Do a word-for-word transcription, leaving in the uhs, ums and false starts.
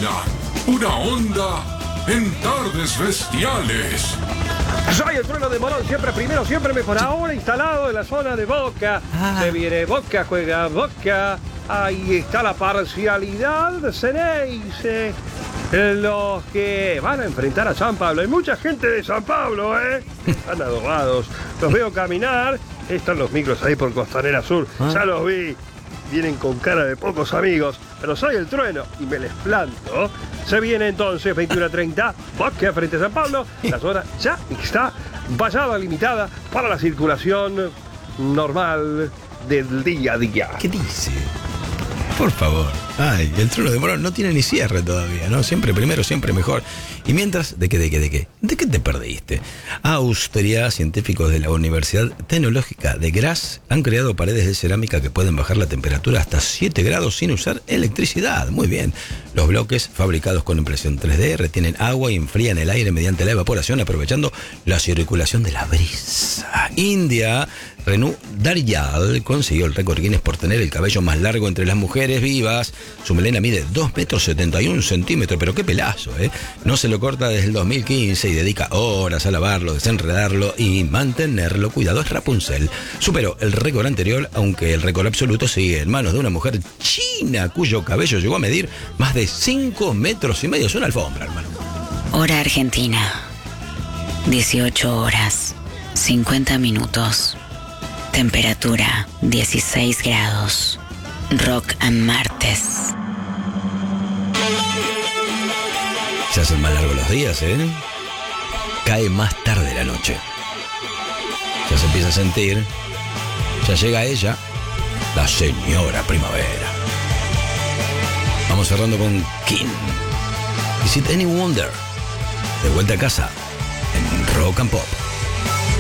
Argentina. Una onda en tardes bestiales. Soy el Trueno de Morón, siempre primero, siempre mejor. Ahora instalado en la zona de Boca. Ah. Se viene Boca, juega Boca. Ahí está la parcialidad de Ceneice. Los que van a enfrentar a San Pablo. Hay mucha gente de San Pablo, ¿eh? Están adobados. Los veo caminar. Están los micros ahí por Costanera Sur. ¿Ah? Ya los vi. Vienen con cara de pocos amigos. Pero soy el Trueno y me les planto. Se viene entonces veintiuno a treinta. Boca frente a San Pablo. La zona ya está vallada limitada para la circulación normal del día a día. ¿Qué dice? Por favor. Ay, el Trueno de Morón no tiene ni cierre todavía, ¿no? Siempre primero, siempre mejor. Y mientras, ¿de qué, de qué, de qué? ¿De qué te perdiste? Austria, científicos de la Universidad Tecnológica de Graz han creado paredes de cerámica que pueden bajar la temperatura hasta siete grados sin usar electricidad. Muy bien. Los bloques, fabricados con impresión tres D, retienen agua y enfrían el aire mediante la evaporación, aprovechando la circulación de la brisa. India, Renu Daryal consiguió el récord Guinness por tener el cabello más largo entre las mujeres vivas. Su melena mide dos metros setenta y un centímetros, pero qué pelazo, ¿eh? No se lo corta desde el dos mil quince y dedica horas a lavarlo, desenredarlo y mantenerlo. Cuidado, es Rapunzel. Superó el récord anterior, aunque el récord absoluto sigue en manos de una mujer china cuyo cabello llegó a medir más de cinco metros y medio. Es una alfombra, hermano. Hora Argentina. dieciocho horas, cincuenta minutos. Temperatura dieciséis grados. Rock and martes. Se hacen más largos los días, ¿eh? Cae más tarde la noche. Ya se empieza a sentir. Ya llega ella, la señora primavera. Vamos cerrando con King. Is it any wonder? De vuelta a casa en Rock and Pop.